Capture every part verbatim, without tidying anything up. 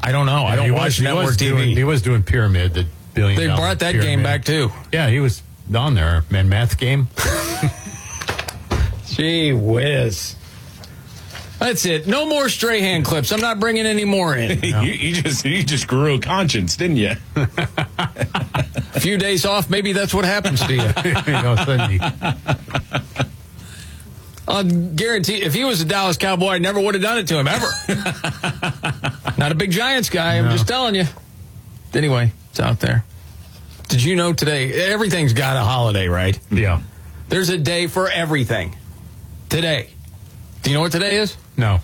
I don't know. I don't he watch was, he network was T V. Doing, he was doing Pyramid, the billion. They brought that pyramid. game back too. Yeah, he was on there, man. Math game. Gee whiz. That's it. No more Strahan clips. I'm not bringing any more in. No. you, you just you just grew a conscience, didn't you? A few days off, maybe that's what happens to you. you know, suddenly. I'll guarantee if he was a Dallas Cowboy, I never would have done it to him, ever. Not a big Giants guy, I'm No. just telling you. Anyway, it's out there. Did you know today, everything's got a holiday, right? Yeah. There's a day for everything. Today. Do you know what today is? No.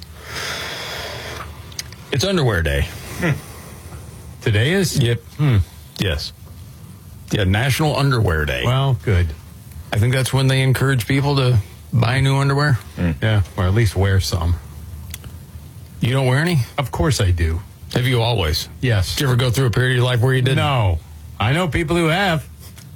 It's underwear day. Today is? Yep. Hmm. Yes. Yeah, National Underwear Day. Well, good. I think that's when they encourage people to buy new underwear. Mm. Yeah, or at least wear some. You don't wear any? Of course I do. Have you always? Yes. Did you ever go through a period of your life where you didn't? No. I know people who have.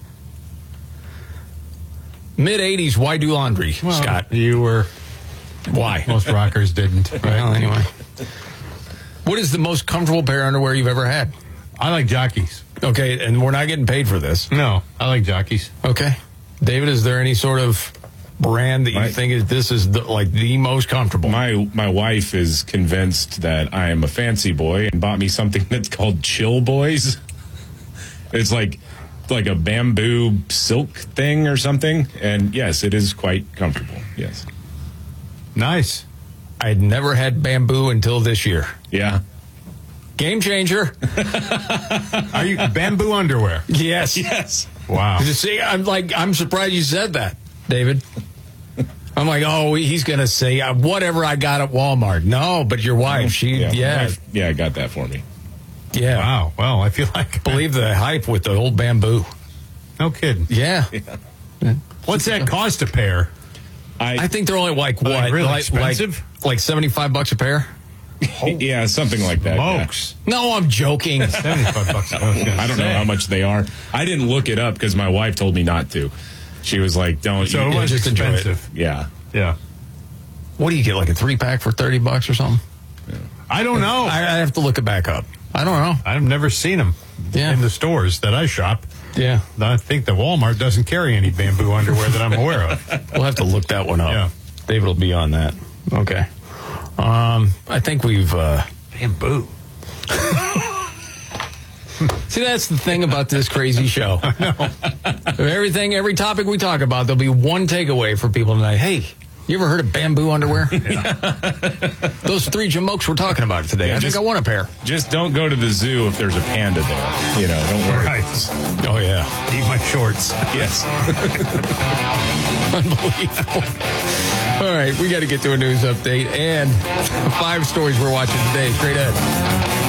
mid eighties, why do laundry, Well, Scott? You were. Why? Most rockers didn't. Right? Well, anyway. What is the most comfortable pair of underwear you've ever had? I like jockeys. Okay, and we're not getting paid for this. No, I like jockeys. Okay. David, is there any sort of brand that you My- think is this is the, like the most comfortable? My my wife is convinced that I am a fancy boy and bought me something that's called Chill Boys. It's like like a bamboo silk thing or something, and yes, it is quite comfortable. Yes. Nice. I'd never had bamboo until this year. Yeah. Game changer. Are you bamboo underwear? Yes. Yes. Wow. You see, I'm like, I'm surprised you said that, David. I'm like, oh, he's going to say uh, whatever I got at Walmart. No, but your wife, she, Yeah. yeah, My wife- yeah, I got that for me. yeah. Wow. Well, I feel like. Believe the hype with the old bamboo. No kidding. Yeah. What's that cost a pair? I, I think they're only like what? they really like, expensive? Like, like seventy-five bucks a pair? yeah, something like that. yeah. Smokes. No, I'm joking. seventy-five bucks. I, was gonna I don't know say. how much they are. I didn't look it up because my wife told me not to. She was like, "Don't." So you, it was just enjoy it. expensive. yeah. Yeah. What do you get, like a three-pack for thirty bucks or something? I don't know. I, I have to look it back up. I don't know. I've never seen them Yeah. in the stores that I shop. Yeah. I think the Walmart doesn't carry any bamboo underwear that I'm aware of. We'll have to look that one up. Yeah. David will be on that. Okay. Um, I think we've... Uh, Bamboo. See, that's the thing about this crazy show. Everything, every topic we talk about, there'll be one takeaway for people tonight. Hey, you ever heard of bamboo underwear? Those three jamokes we're talking about today. Yeah, I just- think I want a pair. Just don't go to the zoo if there's a panda there. You know, don't worry. Right. Oh, yeah. Eat my shorts. Yes. Unbelievable. All right, we got to get to a news update and five stories we're watching today. Straight ahead.